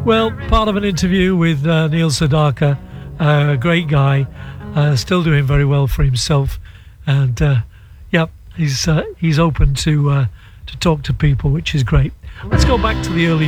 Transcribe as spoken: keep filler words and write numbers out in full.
Well, part of an interview with uh, Neil Sedaka, uh, a great guy, uh, still doing very well for himself, and uh, yeah, he's uh, he's open to uh, to talk to people, which is great. Let's go back to the early